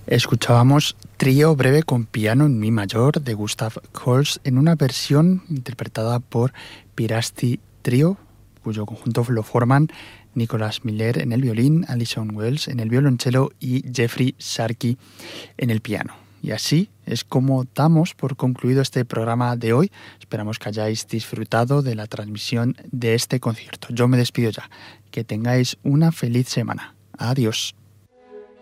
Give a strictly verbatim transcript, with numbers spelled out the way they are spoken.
Escuchábamos Trío breve con piano en mi mayor de Gustav Holst en una versión interpretada por Pirasti Trio, cuyo conjunto lo forman Nicholas Miller en el violín, Alison Wells en el violonchelo y Jeffrey Sharkey en el piano. Y así es como damos por concluido este programa de hoy. Esperamos que hayáis disfrutado de la transmisión de este concierto. Yo me despido ya. Que tengáis una feliz semana. Adiós.